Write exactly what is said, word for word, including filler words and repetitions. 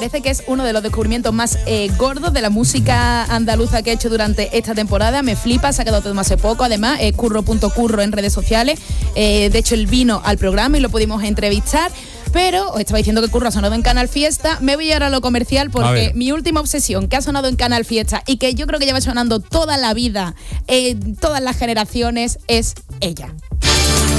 parece que es uno de los descubrimientos más eh, gordos de la música andaluza que he hecho durante esta temporada. Me flipa, se ha quedado todo hace poco. Además, es curro punto curro en redes sociales. Eh, de hecho, él vino al programa y lo pudimos entrevistar. Pero os estaba diciendo que Curro ha sonado en Canal Fiesta. Me voy a ir a lo comercial porque mi última obsesión que ha sonado en Canal Fiesta y que yo creo que lleva sonando toda la vida, en todas las generaciones, es ella.